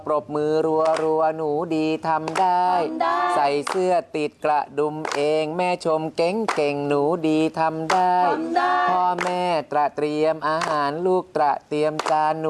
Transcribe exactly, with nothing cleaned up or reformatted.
ปรบมือรัวรัวหนูดีทำได้ใส่เสื้อติดกระดุมเองแม่ชมเก่งเก่งหนูดีทำได้พ่อแม่ตระเตรียมอาหารลูกตระเตรียมจาน